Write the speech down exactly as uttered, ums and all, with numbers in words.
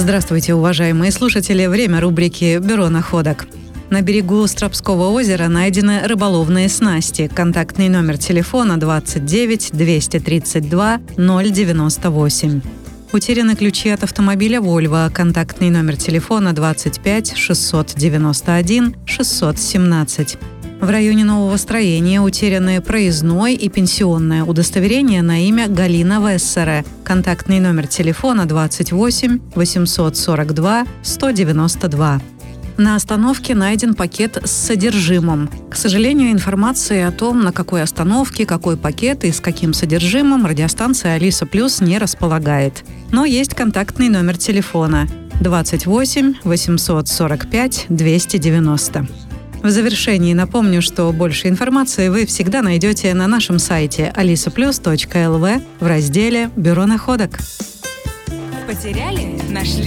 Здравствуйте, уважаемые слушатели! Время рубрики «Бюро находок». На берегу Стропского озера найдены рыболовные снасти. Контактный номер телефона двадцать девять двести тридцать два ноль девяносто восемь. Утеряны ключи от автомобиля Volvo. Контактный номер телефона двадцать пять шестьсот девяносто один шестьсот семнадцать. В районе нового строения утеряны проездной и пенсионное удостоверение на имя Галина Вессере. Контактный номер телефона двадцать восемь восемьсот сорок два сто девяносто два. На остановке найден пакет с содержимым. К сожалению, информации о том, на какой остановке, какой пакет и с каким содержимым, радиостанция «Алиса Плюс» не располагает. Но есть контактный номер телефона двадцать восемь восемьсот сорок пять двести девяносто. В завершении напомню, что больше информации вы всегда найдете на нашем сайте алиса плюс точка эл ви в разделе «Бюро находок». Потеряли? Нашли?